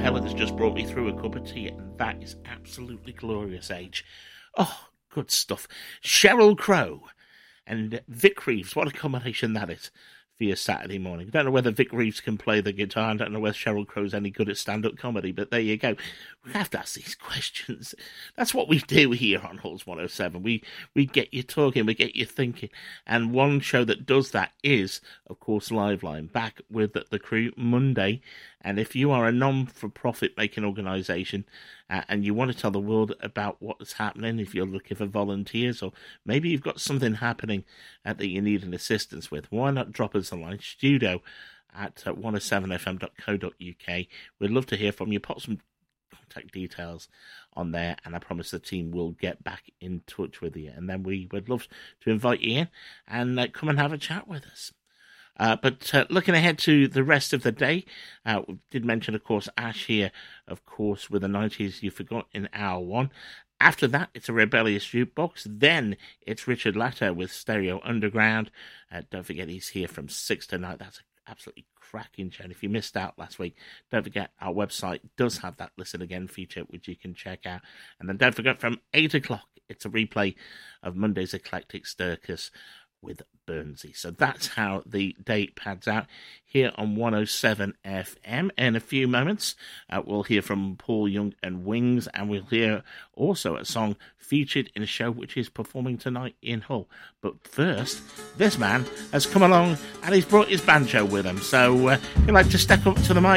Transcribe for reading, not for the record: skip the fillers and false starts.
Helen's just brought me through a cup of tea, and that is absolutely glorious, Age. Oh, good stuff. Sheryl Crow and Vic Reeves, what a combination that is for your Saturday morning. I don't know whether Vic Reeves can play the guitar. I don't know whether Sheryl Crow's any good at stand-up comedy, but there you go. We have to ask these questions. That's what we do here on Halls 107. We get you talking, we get you thinking. And one show that does that is, of course, Liveline, back with the crew Monday. And if you are a non-for-profit making organisation and you want to tell the world about what's happening, if you're looking for volunteers, or maybe you've got something happening that you need an assistance with, why not drop us a line, studio at 107fm.co.uk. We'd love to hear from you. Pop some contact details on there, and I promise the team will get back in touch with you. And then we would love to invite you in and come and have a chat with us. But looking ahead to the rest of the day, we did mention, of course, Ash here, of course, with the 90s You Forgot in hour one. After that, it's a Rebellious Jukebox. Then it's Richard Latta with Stereo Underground. Don't forget, he's here from 6 to 9. That's an absolutely cracking show. And if you missed out last week, don't forget our website does have that Listen Again feature, which you can check out. And then don't forget, from 8 o'clock, it's a replay of Monday's Eclectic Circus with Burnsy. So that's how the day pads out here on 107 FM. In a few moments, we'll hear from Paul Young and Wings, and we'll hear also a song featured in a show which is performing tonight in Hull. But first, this man has come along and he's brought his banjo with him. So if you'd like to step up to the mic,